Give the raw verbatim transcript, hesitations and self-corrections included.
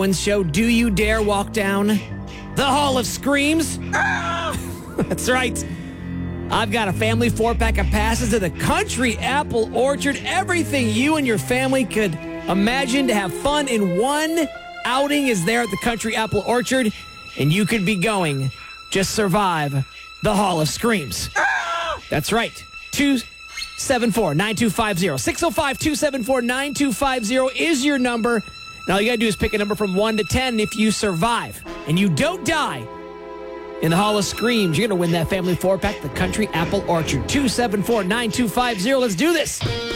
show, do you dare walk down the Hall of Screams? That's right. I've got a family four-pack of passes to the Country Apple Orchard. Everything you and your family could imagine to have fun in one outing is there at the Country Apple Orchard, and you could be going. Just survive the Hall of Screams. That's right. two seven four, nine two five zero. six oh five, two seven four, nine two five zero is your number. And all you got to do is pick a number from one to ten. And if you survive and you don't die in the Hall of Screams, you're going to win that family four-pack, the Country Apple Orchard. two seven four, nine two five zero. Let's do this.